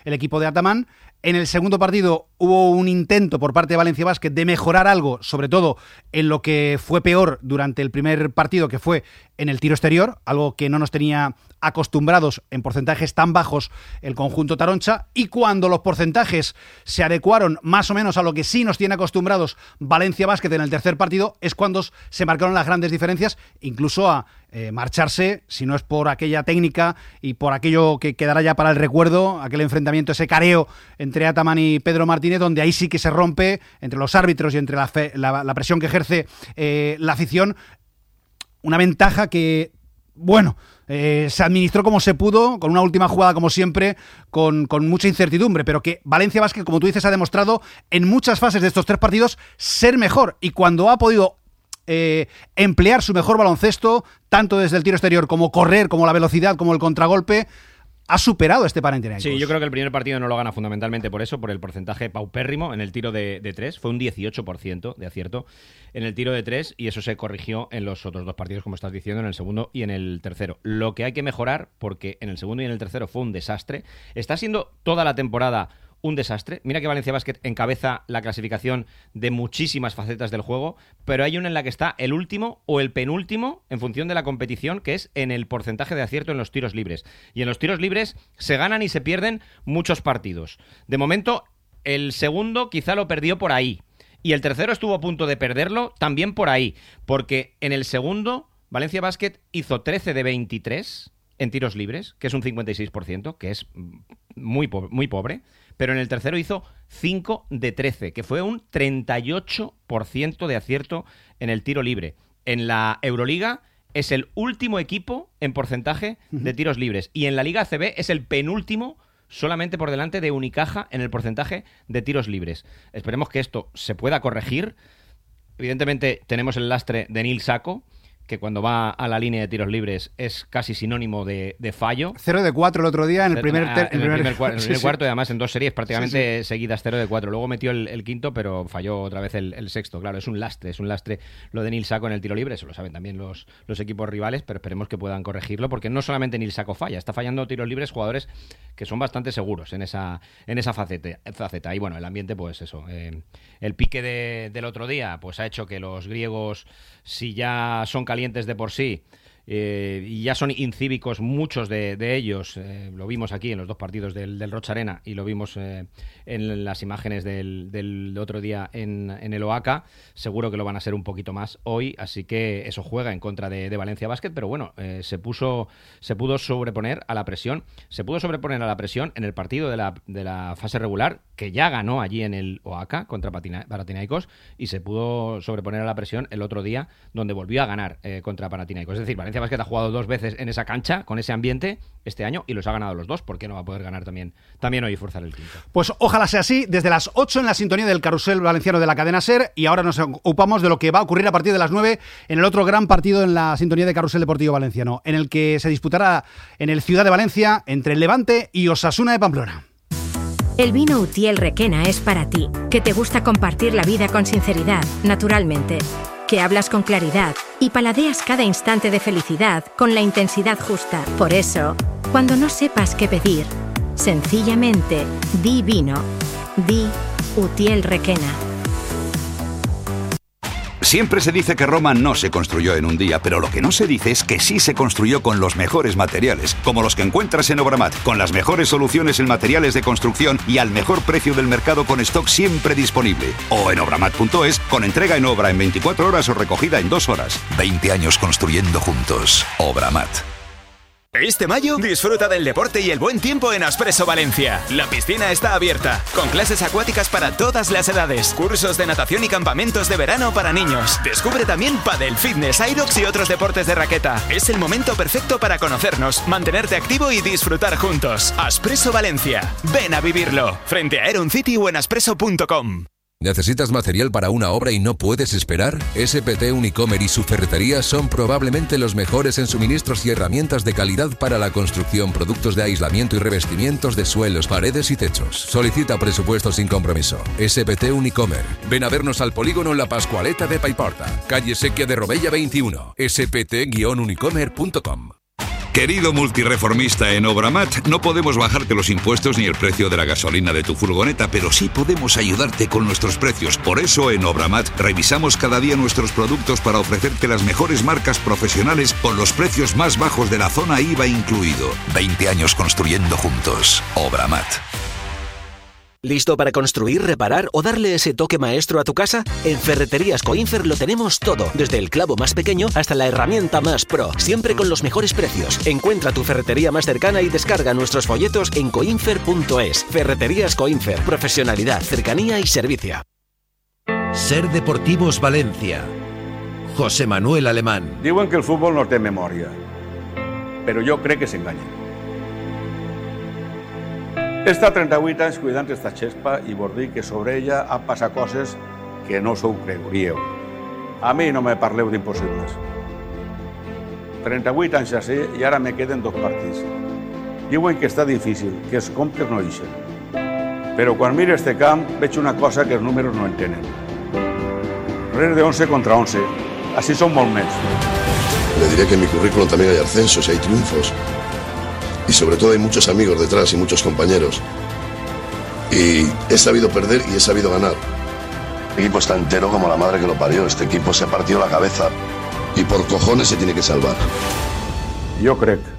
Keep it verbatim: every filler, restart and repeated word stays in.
el equipo de Ataman. En el segundo partido hubo un intento por parte de Valencia Basket de mejorar algo, sobre todo en lo que fue peor durante el primer partido, que fue en el tiro exterior, algo que no nos tenía acostumbrados en porcentajes tan bajos el conjunto taroncha, y cuando los porcentajes se adecuaron más o menos a lo que sí nos tiene acostumbrados Valencia Basket en el tercer partido, es cuando se marcaron las grandes diferencias, incluso a eh, marcharse, si no es por aquella técnica y por aquello que quedará ya para el recuerdo, aquel enfrentamiento, ese careo entre Ataman y Pedro Martínez, donde ahí sí que se rompe entre los árbitros y entre la, fe, la, la presión que ejerce eh, la afición, una ventaja que, bueno, eh, se administró como se pudo, con una última jugada como siempre, con, con mucha incertidumbre, pero que Valencia Basket, como tú dices, ha demostrado en muchas fases de estos tres partidos ser mejor, y cuando ha podido eh, emplear su mejor baloncesto, tanto desde el tiro exterior como correr, como la velocidad, como el contragolpe, ha superado este Panathinaikos. Sí, yo creo que el primer partido no lo gana fundamentalmente por eso, por el porcentaje paupérrimo en el tiro de, de tres. Fue un dieciocho por ciento de acierto en el tiro de tres, y eso se corrigió en los otros dos partidos, como estás diciendo, en el segundo y en el tercero. Lo que hay que mejorar, porque en el segundo y en el tercero fue un desastre, está siendo toda la temporada un desastre. Mira que Valencia Basket encabeza la clasificación de muchísimas facetas del juego, pero hay una en la que está el último o el penúltimo en función de la competición, que es en el porcentaje de acierto en los tiros libres. Y en los tiros libres se ganan y se pierden muchos partidos. De momento, el segundo quizá lo perdió por ahí, y el tercero estuvo a punto de perderlo también por ahí, porque en el segundo Valencia Basket hizo trece de veintitrés en tiros libres, que es un cincuenta y seis por ciento, que es muy, po- muy pobre. Pero en el tercero hizo cinco de trece, que fue un treinta y ocho por ciento de acierto en el tiro libre. En la Euroliga es el último equipo en porcentaje de tiros libres. Y en la Liga A C B es el penúltimo, solamente por delante de Unicaja, en el porcentaje de tiros libres. Esperemos que esto se pueda corregir. Evidentemente tenemos el lastre de Neil Sacco, que cuando va a la línea de tiros libres es casi sinónimo de, de fallo. cero de cuatro el otro día en el primer, ter- en el primer, cuar- en el sí, primer sí. cuarto, y además en dos series prácticamente sí, sí. seguidas cero de cuatro. Luego metió el, el quinto, pero falló otra vez el, el sexto. Claro, es un lastre, es un lastre lo de Neil Sacco en el tiro libre. Eso lo saben también los, los equipos rivales, pero esperemos que puedan corregirlo, porque no solamente Neil Sacco falla, está fallando tiros libres jugadores que son bastante seguros en esa, en esa faceta, faceta. Y bueno, el ambiente, pues eso, eh, el pique de, del otro día pues ha hecho que los griegos, si ya son calientes de por sí, Eh, y ya son incívicos muchos de, de ellos, eh, lo vimos aquí en los dos partidos del, del Rocha Arena, y lo vimos eh, en las imágenes del, del otro día en, en el Oaca. Seguro que lo van a ser un poquito más hoy, así que eso juega en contra de, de Valencia Basket, pero bueno, eh, se puso se pudo sobreponer a la presión, se pudo sobreponer a la presión en el partido de la, de la fase regular, que ya ganó allí en el Oaca contra Panathinaikos, y se pudo sobreponer a la presión el otro día, donde volvió a ganar eh, contra Panathinaikos. Es decir, Valencia Basket ha jugado dos veces en esa cancha, con ese ambiente, este año, y los ha ganado los dos. ¿Por qué no va a poder ganar también, también hoy y forzar el quinto? Pues ojalá sea así. Desde las ocho en la sintonía del carrusel valenciano de la cadena SER, y ahora nos ocupamos de lo que va a ocurrir a partir de las nueve en el otro gran partido en la sintonía de carrusel deportivo valenciano, en el que se disputará en el Ciudad de Valencia entre el Levante y Osasuna de Pamplona. El vino Utiel Requena es para ti, que te gusta compartir la vida con sinceridad, naturalmente, que hablas con claridad y paladeas cada instante de felicidad con la intensidad justa. Por eso, cuando no sepas qué pedir, sencillamente di vino, di Utiel Requena. Siempre se dice que Roma no se construyó en un día, pero lo que no se dice es que sí se construyó con los mejores materiales, como los que encuentras en Obramat, con las mejores soluciones en materiales de construcción y al mejor precio del mercado, con stock siempre disponible. O en obramat punto es, con entrega en obra en veinticuatro horas o recogida en dos horas. veinte años construyendo juntos. Obramat. Este mayo, disfruta del deporte y el buen tiempo en Aspresso Valencia. La piscina está abierta, con clases acuáticas para todas las edades, cursos de natación y campamentos de verano para niños. Descubre también pádel, fitness, aerox y otros deportes de raqueta. Es el momento perfecto para conocernos, mantenerte activo y disfrutar juntos. Aspresso Valencia. Ven a vivirlo. Frente a Aeron City o en aspresso punto com. ¿Necesitas material para una obra y no puedes esperar? S P T Unicomer y su ferretería son probablemente los mejores en suministros y herramientas de calidad para la construcción, productos de aislamiento y revestimientos de suelos, paredes y techos. Solicita presupuesto sin compromiso. S P T Unicomer. Ven a vernos al polígono La Pascualeta de Paiporta, calle Sequia de Robella veintiuno. S P T Unicomer punto com. Querido multireformista en Obramat, no podemos bajarte los impuestos ni el precio de la gasolina de tu furgoneta, pero sí podemos ayudarte con nuestros precios. Por eso en Obramat revisamos cada día nuestros productos para ofrecerte las mejores marcas profesionales con los precios más bajos de la zona I V A incluido. veinte años construyendo juntos. Obramat. ¿Listo para construir, reparar o darle ese toque maestro a tu casa? En Ferreterías Coinfer lo tenemos todo, desde el clavo más pequeño hasta la herramienta más pro, siempre con los mejores precios. Encuentra tu ferretería más cercana y descarga nuestros folletos en coinfer punto es. Ferreterías Coinfer, profesionalidad, cercanía y servicio. Ser Deportivos Valencia. José Manuel Alemán. Diuen que el fútbol no té memòria, però jo crec que s'enganyen. He estat trenta-vuit anys cuidant esta xespa i vos dic que sobre ella han passat coses que no s'ho creuríeu. A mi no me parleu d'impossibles. trenta-vuit anys així i ara me queden dos partits. Diuen que està difícil, que els comptes no ixen. Però quan miro este camp veig una cosa que els números no entenen. Res de once contra once. Así son molt més. Le diré que en mi currículum también hay ascensos y hay triunfos. Y sobre todo hay muchos amigos detrás y muchos compañeros. Y he sabido perder y he sabido ganar. El equipo está entero como la madre que lo parió. Este equipo se ha partido la cabeza. Y por cojones se tiene que salvar. Jo crec